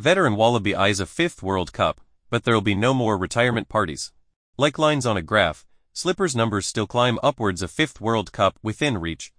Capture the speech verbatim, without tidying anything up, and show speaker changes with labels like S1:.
S1: Veteran Wallaby eyes a fifth World Cup, but there'll be no more retirement parties. Like lines on a graph, Slipper's numbers still climb upwards, a fifth World Cup within reach,